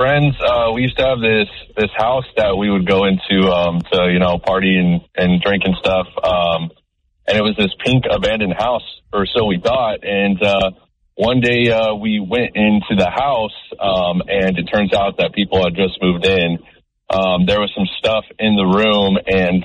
friends, we used to have this house that we would go into to party and drink and stuff. And it was this pink abandoned house, or so we thought. And one day we went into the house, and it turns out that people had just moved in. There was some stuff in the room, and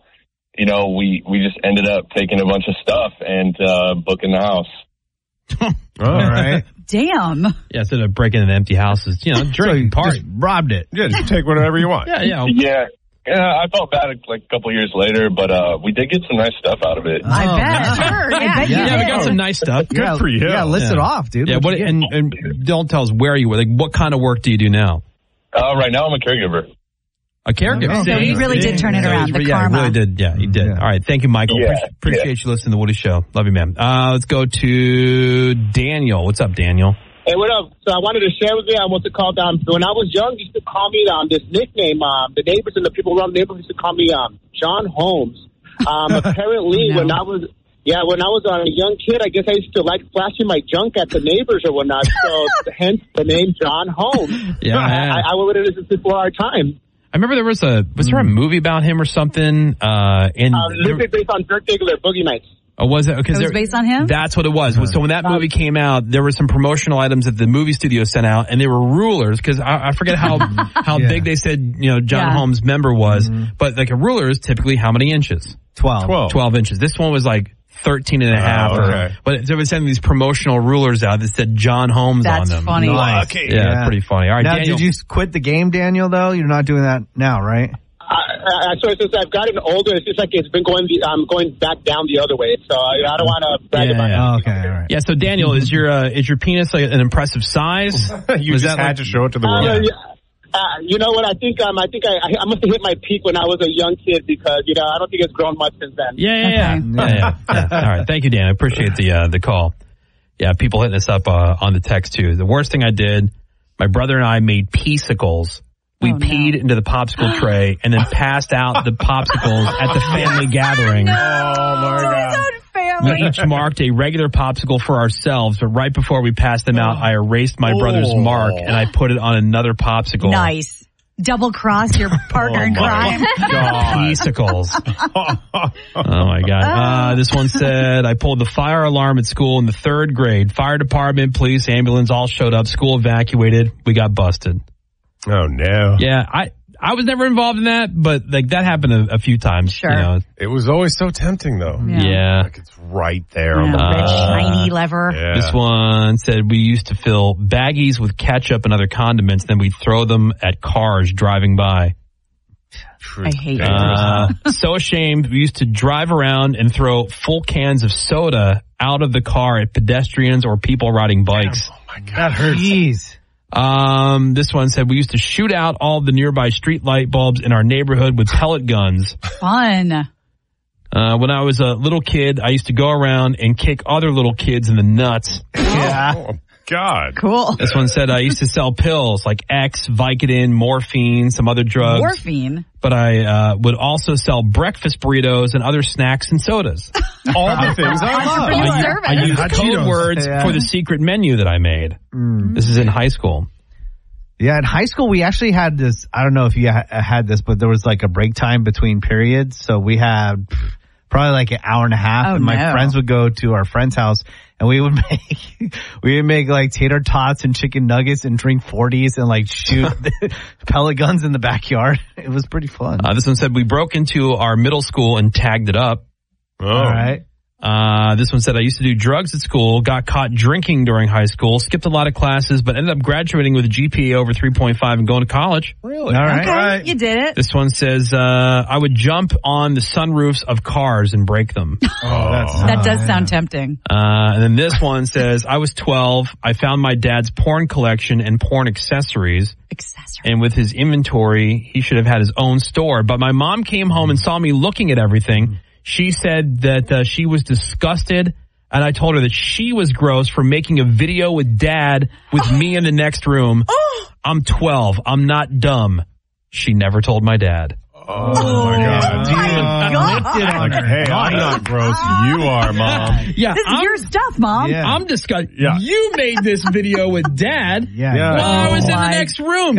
we just ended up taking a bunch of stuff and booking the house. All right. Damn. Yeah, instead of breaking into empty houses, drinking, party. Robbed it. Yeah, just take whatever you want. Yeah, I felt bad like a couple years later, but we did get some nice stuff out of it. I bet. Sure. Yeah, we got some nice stuff. Good for you. Yeah, list it off, dude. Yeah, and don't tell us where you were. Like, what kind of work do you do now? Right now I'm a caregiver. A caregiver. So he really did turn it around. The karma. He really did. Yeah, he did. Yeah. All right. Thank you, Michael. Appreciate you listening to The Woody Show. Love you, man. Let's go to Daniel. What's up, Daniel? Hey, what up? So I wanted to share with you, I want to call when I was young, used to call me this nickname. The neighbors and the people around the neighborhood used to call me John Holmes. Apparently, when I was a young kid, I guess I used to like flashing my junk at the neighbors or whatnot. So hence the name John Holmes. Yeah, I would have this before our time. I remember there was there a movie about him or something? Based on Dirk Diggler, Boogie Nights. Oh, was it? It was based on him? That's what it was. So when that movie came out, there were some promotional items that the movie studio sent out, and they were rulers, because I forget how big they said, John Holmes' member was, but like a ruler is typically how many inches? 12 inches. This one was like 13 and a half. Okay. But they were sending these promotional rulers out that said John Holmes on them. That's funny. Nice. Yeah, it's pretty funny. All right, now, Daniel. did you quit the game, Daniel, though? You're not doing that now, right? So since I've gotten older, it's just like it's been going back down the other way. So I don't want to brag about it. Oh, okay, all right. Yeah, so Daniel, is your penis like an impressive size? You just had to show it to the world. You know what? I think I must have hit my peak when I was a young kid because I don't think it's grown much since then. Yeah. All right, thank you, Dan. I appreciate the call. Yeah, people hitting us up on the text too. The worst thing I did, my brother and I made peacicles. We peed into the popsicle tray and then passed out the popsicles at the family gathering. Oh my God. We each marked a regular popsicle for ourselves, but right before we passed them out, I erased my brother's mark and I put it on another popsicle. Nice. Double cross your partner in crime. Peacicles. Oh my God. This one said, I pulled the fire alarm at school in the 3rd grade. Fire department, police, ambulance all showed up. School evacuated. We got busted. Oh no. Yeah, I was never involved in that, but like that happened a few times. Sure. It was always so tempting though. Yeah. Like it's right there on the the red shiny lever. Yeah. This one said we used to fill baggies with ketchup and other condiments, then we'd throw them at cars driving by. I hate it. So ashamed. We used to drive around and throw full cans of soda out of the car at pedestrians or people riding bikes. Oh my God. That hurts. Jeez. This one said we used to shoot out all the nearby street light bulbs in our neighborhood with pellet guns. Fun. When I was a little kid, I used to go around and kick other little kids in the nuts. Yeah. Oh God. Cool. This one said I used to sell pills like X, Vicodin, morphine, some other drugs. Morphine? But I would also sell breakfast burritos and other snacks and sodas. All the things I love. I used code words for the secret menu that I made. This is in high school. Yeah, in high school, we actually had this. I don't know if you had this, but there was like a break time between periods. So we had probably like an hour and a half. Oh, and my friends would go to our friend's house and we would make like tater tots and chicken nuggets and drink 40s and like shoot pellet guns in the backyard. It was pretty fun. This one said we broke into our middle school and tagged it up. Oh. All right. This one said I used to do drugs at school, got caught drinking during high school, skipped a lot of classes, but ended up graduating with a GPA over 3.5 and going to college. Really? All right. Okay, All right. you did it. This one says I would jump on the sunroofs of cars and break them. That does sound tempting. And then this one says I was 12. I found my dad's porn collection and porn accessories. And with his inventory, he should have had his own store. But my mom came home and saw me looking at everything. She said that she was disgusted, and I told her that she was gross for making a video with Dad with me in the next room. I'm 12. I'm not dumb. She never told my dad. Oh my God. Hey, I'm not gross. You are, Mom. Yeah, This is your stuff, Mom. Yeah. I'm disgusted. Yeah. You made this video with Dad Yeah. while I was in the my next room.